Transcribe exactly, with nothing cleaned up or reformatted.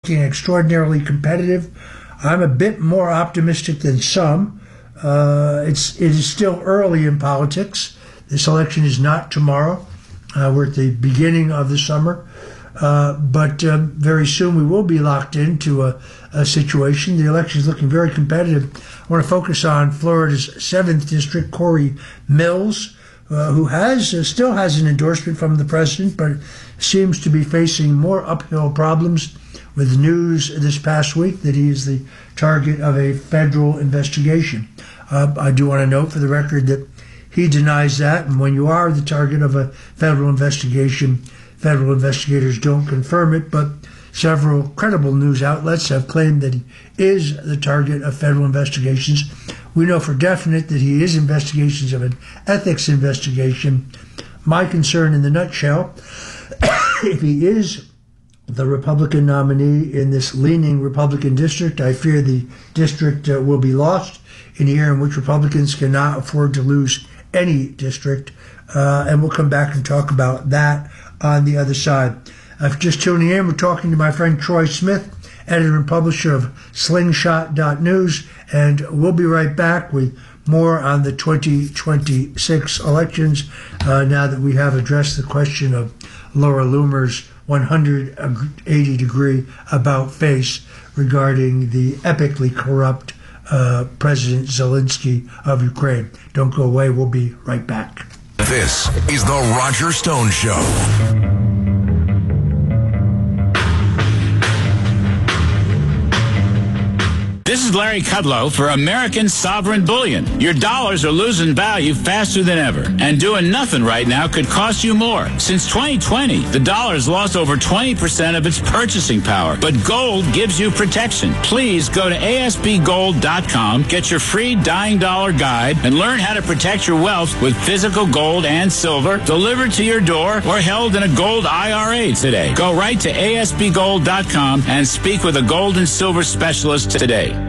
looking extraordinarily competitive. I'm a bit more optimistic than some. Uh, it's it is still early in politics. This election is not tomorrow. Uh, we're at the beginning of the summer. Uh, but um, very soon we will be locked into a, a situation. The election is looking very competitive. I want to focus on Florida's seventh District, Corey Mills, uh, who has uh, still has an endorsement from the president, but seems to be facing more uphill problems with news this past week that he is the target of a federal investigation. Uh, I do want to note for the record that he denies that, and when you are the target of a federal investigation, federal investigators don't confirm it, but several credible news outlets have claimed that he is the target of federal investigations. We know for definite that he is investigations of an ethics investigation. My concern in the nutshell, if he is the Republican nominee in this leaning Republican district, I fear the district uh, will be lost in a year in which Republicans cannot afford to lose any district. Uh, and we'll come back and talk about that on the other side. If you're just tuning in, we're talking to my friend Troy Smith, editor and publisher of slingshot dot news, and we'll be right back with more on the twenty twenty-six elections uh, now that we have addressed the question of Laura Loomer's one hundred eighty degree about face regarding the epically corrupt uh, President Zelensky of Ukraine. Don't go away. We'll be right back. This is the Roger Stone Show. This is Larry Kudlow for American Sovereign Bullion. Your dollars are losing value faster than ever, and doing nothing right now could cost you more. Since twenty twenty, the dollar's lost over twenty percent of its purchasing power, but gold gives you protection. Please go to A S B gold dot com, get your free Dying Dollar Guide, and learn how to protect your wealth with physical gold and silver delivered to your door or held in a gold I R A today. Go right to A S B gold dot com and speak with a gold and silver specialist today.